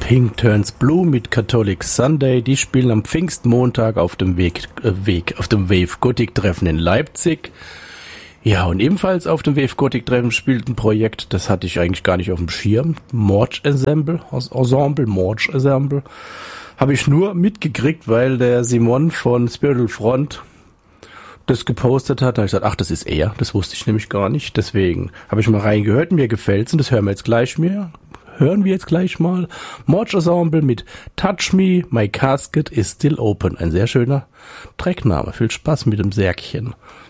Pink Turns Blue mit Catholic Sunday. Die spielen am Pfingstmontag auf dem Wave Gothic Treffen in Leipzig. Ja, und ebenfalls auf dem Wave Gothic Treffen spielt ein Projekt, das hatte ich eigentlich gar nicht auf dem Schirm. Morge Ensemble. Habe ich nur mitgekriegt, weil der Simon von Spiritual Front das gepostet hat. Da habe ich gesagt, ach, das ist er. Das wusste ich nämlich gar nicht. Deswegen habe ich mal reingehört, mir gefällt's und das hören wir jetzt gleich mal. Morge Ensemble mit Touch Me, My Casket is Still Open. Ein sehr schöner Trackname. Viel Spaß mit dem Särkchen.